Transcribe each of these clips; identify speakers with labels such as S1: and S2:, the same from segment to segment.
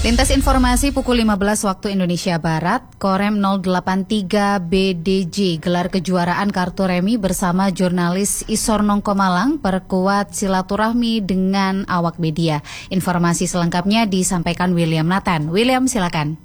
S1: Lintas informasi pukul 15 waktu Indonesia Barat, Korem 083 BDJ gelar kejuaraan kartu remi bersama jurnalis Isor Nongko Malang perkuat silaturahmi dengan awak media. Informasi selengkapnya disampaikan William Nathan. William, silakan.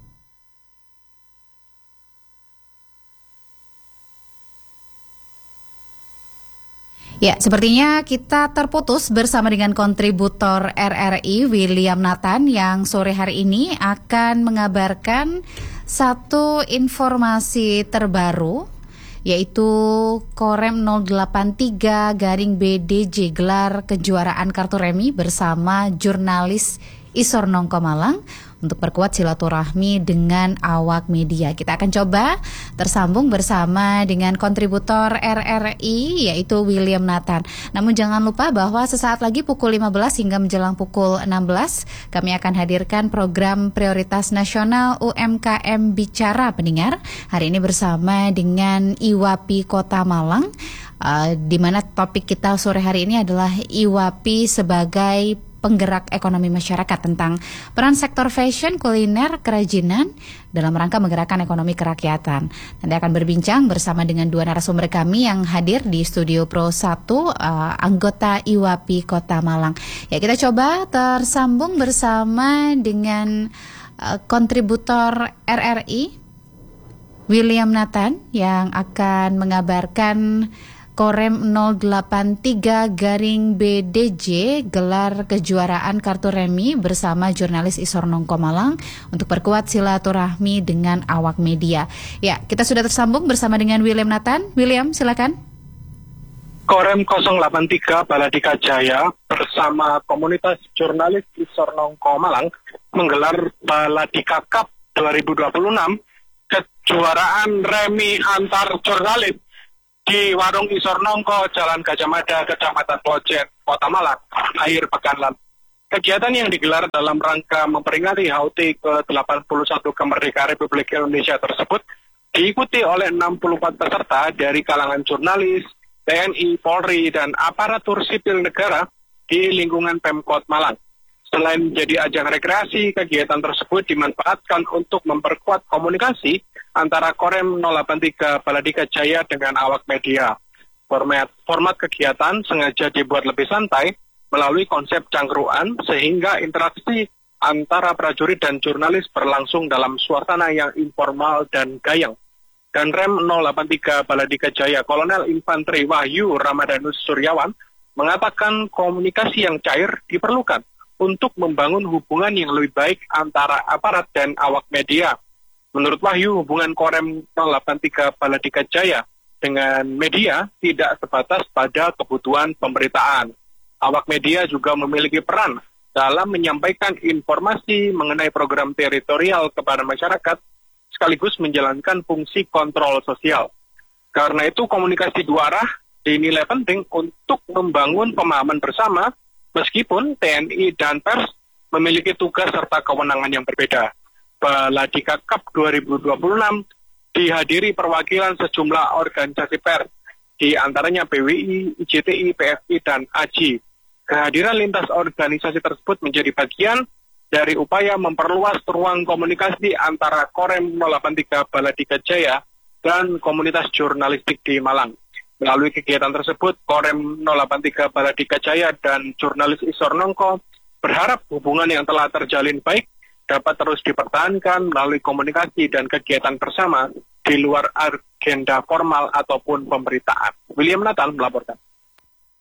S1: Ya, sepertinya kita terputus bersama dengan kontributor RRI William Nathan yang sore hari ini akan mengabarkan satu informasi terbaru, yaitu Korem 083 BDJ gelar kejuaraan kartu remi bersama jurnalis Isor Nongko Malang untuk perkuat silaturahmi dengan awak media. Kita akan coba tersambung bersama dengan kontributor RRI yaitu William Nathan. Namun jangan lupa bahwa sesaat lagi pukul 15 hingga menjelang pukul 16 kami akan hadirkan program prioritas nasional UMKM Bicara Pendengar. Hari ini bersama dengan IWAPI Kota Malang, di mana topik kita sore hari ini adalah IWAPI sebagai penggerak ekonomi masyarakat, tentang peran sektor fashion, kuliner, kerajinan dalam rangka menggerakkan ekonomi kerakyatan. Nanti akan berbincang bersama dengan dua narasumber kami yang hadir di Studio Pro 1, anggota IWAPI Kota Malang. Ya, kita coba tersambung bersama dengan kontributor RRI William Nathan yang akan mengabarkan Korem 083 BDJ gelar kejuaraan kartu remi bersama jurnalis Isor Nongko Malang untuk perkuat silaturahmi dengan awak media. Ya, kita sudah tersambung bersama dengan William Nathan. William, silakan.
S2: Korem 083 Baladika Jaya bersama komunitas jurnalis Isor Nongko Malang menggelar Baladika Cup 2026, kejuaraan remi antar jurnalis di Warung Isor Nongko, Jalan Gajah Mada, Kecamatan Klojen, Kota Malang, akhir pekan lalu. Kegiatan yang digelar dalam rangka memperingati HUT ke-81 kemerdekaan Republik Indonesia tersebut diikuti oleh 64 peserta dari kalangan jurnalis, TNI, Polri, dan aparatur sipil negara di lingkungan Pemkot Malang. Selain menjadi ajang rekreasi, kegiatan tersebut dimanfaatkan untuk memperkuat komunikasi antara Korem 083 Baladika Jaya dengan awak media. Format kegiatan sengaja dibuat lebih santai melalui konsep cangkruan sehingga interaksi antara prajurit dan jurnalis berlangsung dalam suasana yang informal dan gayeng. Dan Rem 083 Baladika Jaya Kolonel Infanteri Wahyu Ramadanus Suryawan mengatakan komunikasi yang cair diperlukan untuk membangun hubungan yang lebih baik antara aparat dan awak media. Menurut Wahyu, hubungan Korem 083 Baladika Jaya dengan media tidak sebatas pada kebutuhan pemberitaan. Awak media juga memiliki peran dalam menyampaikan informasi mengenai program teritorial kepada masyarakat, sekaligus menjalankan fungsi kontrol sosial. Karena itu, komunikasi dua arah dinilai penting untuk membangun pemahaman bersama, meskipun TNI dan pers memiliki tugas serta kewenangan yang berbeda. Baladika Cup 2026 dihadiri perwakilan sejumlah organisasi pers, di antaranya PWI, IJTI, PFI, dan AJI. Kehadiran lintas organisasi tersebut menjadi bagian dari upaya memperluas ruang komunikasi antara Korem 083 Baladika Jaya dan komunitas jurnalistik di Malang. Melalui kegiatan tersebut, Korem 083 Baladika Jaya dan jurnalis Isor Nongko berharap hubungan yang telah terjalin baik dapat terus dipertahankan melalui komunikasi dan kegiatan bersama di luar agenda formal ataupun pemberitaan. William Nathan melaporkan.